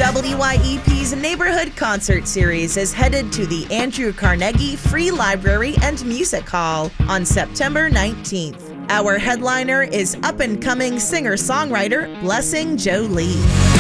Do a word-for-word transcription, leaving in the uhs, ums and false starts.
W Y E P's Neighborhood Concert Series is headed to the Andrew Carnegie Free Library and Music Hall on September nineteenth. Our headliner is up-and-coming singer-songwriter Blessing Jolie.